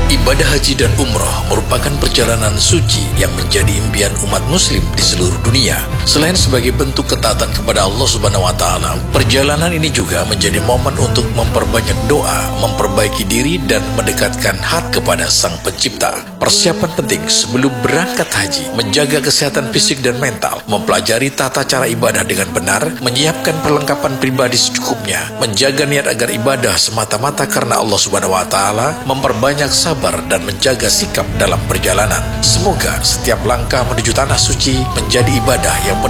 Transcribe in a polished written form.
Ibadah haji dan umroh merupakan perjalanan suci yang menjadi impian umat muslim di seluruh dunia. Selain sebagai bentuk ketaatan kepada Allah Subhanahu wa Ta'ala, perjalanan ini juga menjadi momen untuk memperbanyak doa, memperbaiki diri, dan mendekatkan hati kepada Sang Pencipta. Persiapan penting sebelum berangkat haji: menjaga kesehatan fisik dan mental, mempelajari tata cara ibadah dengan benar, menyiapkan perlengkapan pribadi secukupnya, menjaga niat agar ibadah semata-mata karena Allah Subhanahu wa Ta'ala, memperbanyak sabar dan menjaga sikap dalam perjalanan. Semoga setiap langkah menuju tanah suci menjadi ibadah yang